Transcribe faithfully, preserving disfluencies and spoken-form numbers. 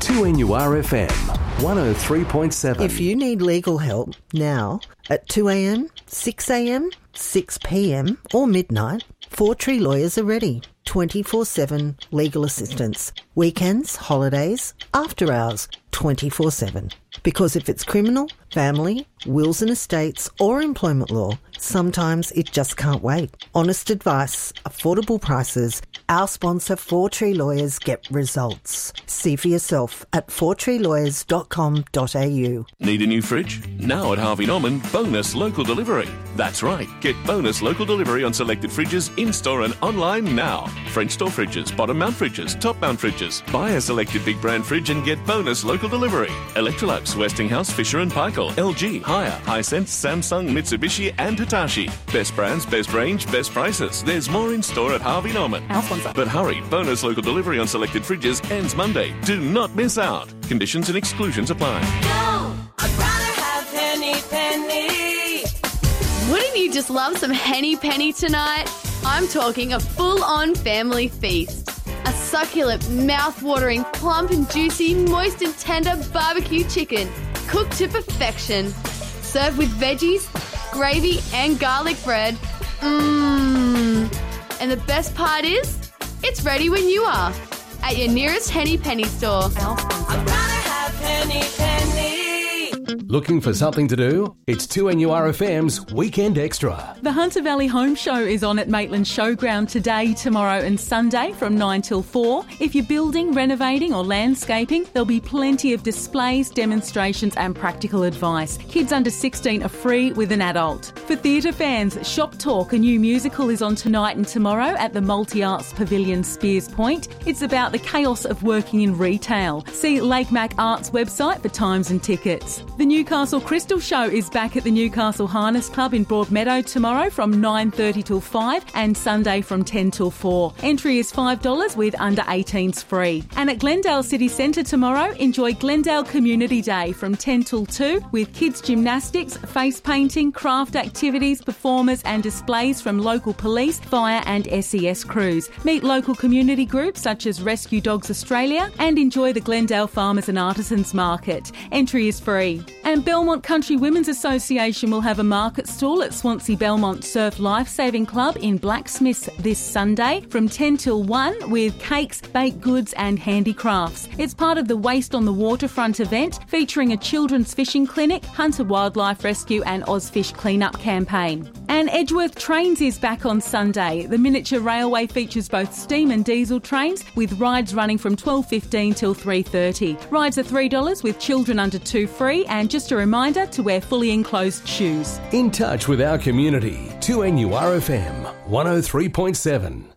two N U R F M, one oh three point seven. If you need legal help now at two a.m, six a.m, six p.m or midnight, Four Tree Lawyers are ready. twenty-four seven legal assistance. Weekends, holidays, after hours, twenty-four seven. Because if it's criminal, family, wills and estates or employment law, sometimes it just can't wait. Honest advice, affordable prices. Our sponsor, Four Tree Lawyers, get results. See for yourself at four tree lawyers dot com dot a u. Need a new fridge? Now at Harvey Norman, bonus local delivery. That's right. Get bonus local delivery on selected fridges in-store and online now. French door fridges, bottom mount fridges, top mount fridges. Buy a selected big brand fridge and get bonus local delivery. Electrolux, Westinghouse, Fisher and Paykel, L G, Haier, Hisense, Samsung, Mitsubishi and Hitachi. Best brands, best range, best prices. There's more in store at Harvey Norman. Our sponsor. But hurry, bonus local delivery on selected fridges ends Monday. Do not miss out. Conditions and exclusions apply. No, I'd rather have Henny Penny. Wouldn't you just love some Henny Penny tonight? I'm talking a full-on family feast. A succulent, mouth-watering, plump and juicy, moist and tender barbecue chicken, cooked to perfection. Served with veggies, gravy and garlic bread. Mmm. And the best part is, it's ready when you are. At your nearest Henny Penny store. I'd rather have Henny Penny. Looking for something to do? It's two N U R F M's Weekend Extra. The Hunter Valley Home Show is on at Maitland Showground today, tomorrow and Sunday from nine till four. If you're building, renovating or landscaping, there'll be plenty of displays, demonstrations and practical advice. Kids under sixteen are free with an adult. For theatre fans, Shop Talk, a new musical, is on tonight and tomorrow at the Multi-Arts Pavilion, Spears Point. It's about the chaos of working in retail. See Lake Mac Arts website for times and tickets. The Newcastle Crystal Show is back at the Newcastle Harness Club in Broadmeadow tomorrow from nine thirty till five and Sunday from ten till four. Entry is five dollars with under eighteens free. And at Glendale City Centre tomorrow, enjoy Glendale Community Day from ten till two with kids gymnastics, face painting, craft activities, performers and displays from local police, fire and S E S crews. Meet local community groups such as Rescue Dogs Australia and enjoy the Glendale Farmers and Artisans Market. Entry is free. And Belmont Country Women's Association will have a market stall at Swansea Belmont Surf Lifesaving Club in Blacksmiths this Sunday from ten till one with cakes, baked goods and handicrafts. It's part of the Waste on the Waterfront event featuring a children's fishing clinic, Hunter Wildlife Rescue and Ozfish cleanup campaign. And Edgeworth Trains is back on Sunday. The miniature railway features both steam and diesel trains with rides running from twelve fifteen till three thirty. Rides are three dollars with children under two free, and just a reminder to wear fully enclosed shoes. In touch with our community, two N U R F M, one oh three point seven.